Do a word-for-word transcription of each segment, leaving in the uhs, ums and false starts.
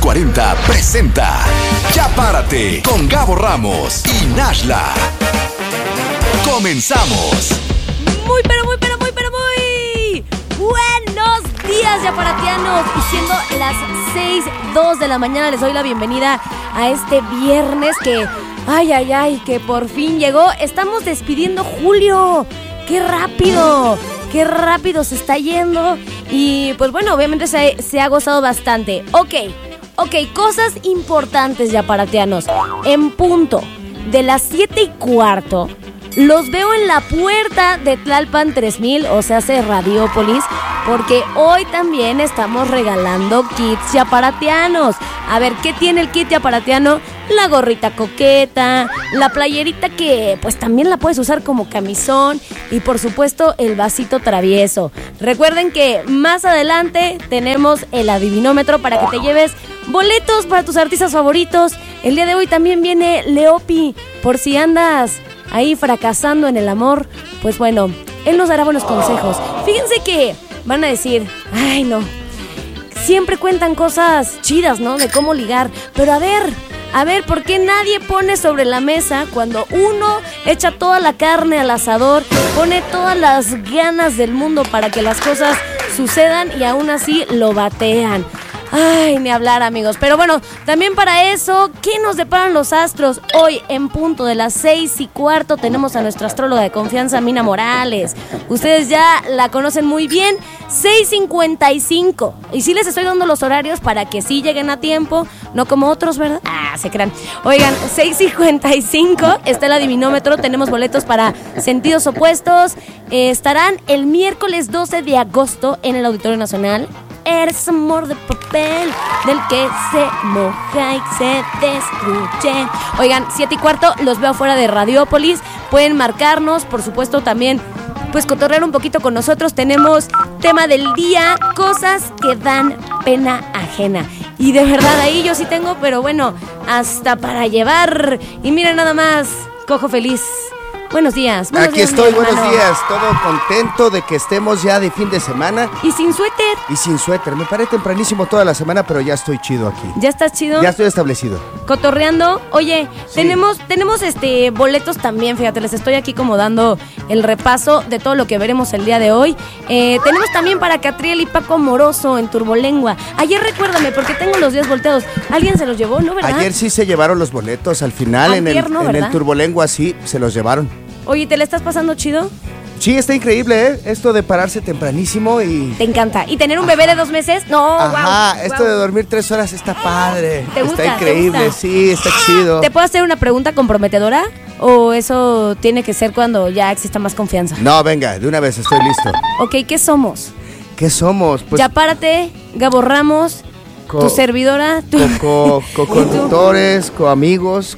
cuarenta presenta Ya Párate con Gabo Ramos y Nashla. Comenzamos. Muy, pero muy, pero muy, pero muy buenos días, yaparatianos. Y siendo las seis dos de la mañana, les doy la bienvenida a este viernes que, ay, ay, ay, que por fin llegó. Estamos despidiendo julio. ¡Qué rápido! ¡Qué rápido se está yendo! Y pues bueno, obviamente se, se ha gozado bastante. Ok, ok, cosas importantes, yaparatianos. En punto de las siete y cuarto, los veo en la puerta de Tlalpan tres mil, o sea, hace Radiópolis, porque hoy también estamos regalando kits yaparatianos. A ver, ¿qué tiene el kit yaparatiano? La gorrita coqueta, la playerita que pues también la puedes usar como camisón y por supuesto el vasito travieso. Recuerden que más adelante tenemos el adivinómetro para que te lleves boletos para tus artistas favoritos. El día de hoy también viene Leopi, por si andas ahí fracasando en el amor, pues bueno, él nos dará buenos consejos. Fíjense que van a decir, ay no, siempre cuentan cosas chidas, ¿no? De cómo ligar, pero a ver... A ver, ¿por qué nadie pone sobre la mesa cuando uno echa toda la carne al asador, pone todas las ganas del mundo para que las cosas sucedan y aún así lo batean? Ay, ni hablar, amigos. Pero bueno, también para eso, ¿qué nos deparan los astros? Hoy, en punto de las seis y cuarto, tenemos a nuestra astróloga de confianza, Mina Morales. Ustedes ya la conocen muy bien. seis cincuenta y cinco. Y sí les estoy dando los horarios para que sí lleguen a tiempo, no como otros, ¿verdad? Ah, se crean. Oigan, seis cincuenta y cinco está el adivinómetro. Tenemos boletos para Sentidos Opuestos. Eh, estarán el miércoles doce de agosto en el Auditorio Nacional. Eres amor de papel del que se moja y se destruye. Oigan, siete y cuarto, los veo afuera de Radiópolis. Pueden marcarnos, por supuesto, también pues cotorrear un poquito con nosotros. Tenemos tema del día, cosas que dan pena ajena. Y de verdad ahí yo sí tengo, pero bueno, hasta para llevar. Y miren nada más, cojo feliz. Buenos días. Buenos Aquí días, estoy, buenos días. Todo contento de que estemos ya de fin de semana. Y sin suéter. Y sin suéter. Me paré tempranísimo toda la semana, pero ya estoy chido aquí. ¿Ya estás chido? Ya estoy establecido. Cotorreando. Oye, sí. tenemos tenemos este boletos también, fíjate, les estoy aquí como dando el repaso de todo lo que veremos el día de hoy. Eh, tenemos también para Catriel y Paco Amoroso en Turbolengua. Ayer recuérdame, porque tengo los días volteados. ¿Alguien se los llevó, no, verdad? Ayer sí se llevaron los boletos al final. Antier, en el, ¿no, en el Turbolengua sí se los llevaron. Oye, ¿te la estás pasando chido? Sí, está increíble, ¿eh? Esto de pararse tempranísimo y... Te encanta. ¿Y tener un bebé de dos meses? No, Ajá, wow, esto wow. de dormir tres horas está padre. ¿Te gusta? Está increíble, ¿Te gusta? sí, está chido. ¿Te puedo hacer una pregunta comprometedora? ¿O eso tiene que ser cuando ya exista más confianza? No, venga, de una vez estoy listo. Ok, ¿qué somos? ¿Qué somos? Pues... Ya párate, Gabo Ramos, Co- tu servidora, tu... Co, co, co-conductores, co-amigos,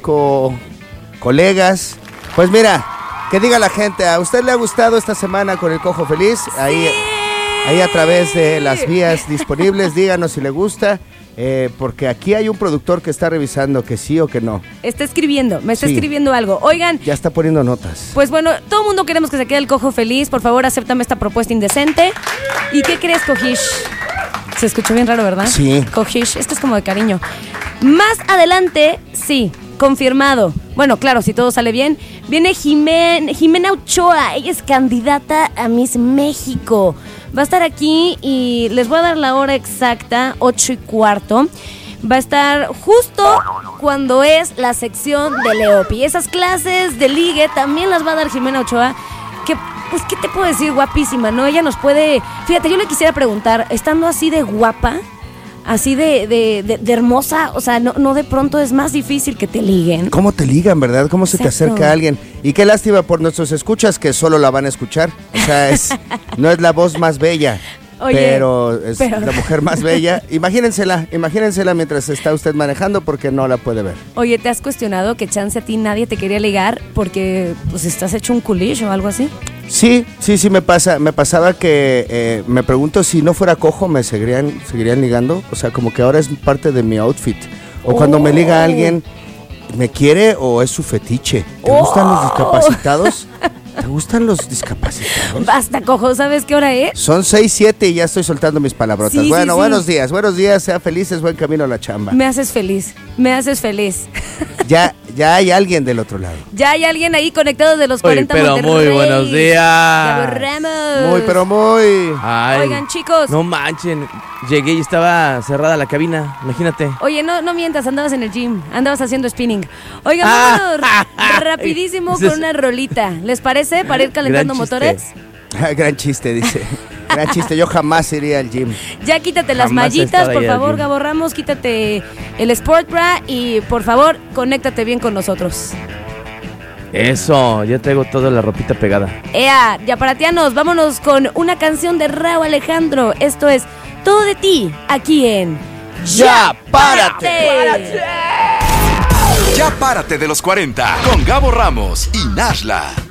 co-colegas. Pues mira, que diga la gente, ¿a usted le ha gustado esta semana con el Cojo Feliz? Ahí, ¡Sí! ahí a través de las vías disponibles, díganos si le gusta, eh, porque aquí hay un productor que está revisando que sí o que no. Está escribiendo, me está Sí. escribiendo algo. Oigan, Ya está poniendo notas. pues bueno, todo el mundo queremos que se quede el Cojo Feliz. Por favor, acéptame esta propuesta indecente. ¿Y qué crees, Cojish? Se escuchó bien raro, ¿verdad? Sí. Cojish, esto es como de cariño. Más adelante, sí, confirmado. Bueno, claro, si todo sale bien, viene Jimen, Jimena Ochoa. Ella es candidata a Miss México. Va a estar aquí y les voy a dar la hora exacta, ocho y cuarto. Va a estar justo cuando es la sección de Leopi. Esas clases de ligue también las va a dar Jimena Ochoa. Que, pues, ¿qué te puedo decir? Guapísima, ¿no? Ella nos puede... Fíjate, yo le quisiera preguntar, estando así de guapa, así de, de, de, de hermosa, o sea, no, no de pronto es más difícil que te liguen. ¿Cómo te ligan, verdad? ¿Cómo se Exacto. te acerca alguien? Y qué lástima por nuestros escuchas que solo la van a escuchar. O sea, es, no es la voz más bella. Oye, pero es pero- la mujer más bella. Imagínensela, imagínensela mientras está usted manejando porque no la puede ver. Oye, ¿te has cuestionado que chance a ti nadie te quería ligar porque pues estás hecho un culillo o algo así? Sí, sí, sí me pasa, me pasaba que eh, me pregunto si no fuera cojo me seguirían, seguirían ligando, o sea, como que ahora es parte de mi outfit. O Oh. cuando me liga alguien, ¿me quiere o es su fetiche? ¿Te Oh. gustan los discapacitados? ¿Te gustan los discapacitados? Basta, cojo, ¿sabes qué hora es? Son seis, siete y ya estoy soltando mis palabrotas. Sí, bueno, sí, buenos sí. días, buenos días, sean felices, buen camino a la chamba. Me haces feliz, me haces feliz. Ya, ya hay alguien del otro lado. Ya hay alguien ahí conectado de los cuarenta pero Monterrey. muy buenos días. Gabo Ramos. Muy, pero muy... Ay, Oigan, chicos. No manchen. Llegué y estaba cerrada la cabina. Imagínate. Oye, no, no mientas, andabas en el gym, andabas haciendo spinning. Oigan, Ah. vámonos rapidísimo con una rolita. ¿Les parece? Para ir calentando Gran chiste. motores. Gran chiste, dice. Gran chiste, yo jamás iría al gym. Ya quítate las Jamás he mallitas, estado por ahí al favor, gym. Gabo Ramos, quítate el Sport Bra y por favor, conéctate bien con nosotros. Eso, ya traigo toda la ropita pegada. Ea, yaparatianos, vámonos con una canción de Rauw Alejandro. Esto es Todo de ti, aquí en ¡Ya, párate! Ya párate de los cuarenta con Gabo Ramos y Nashla.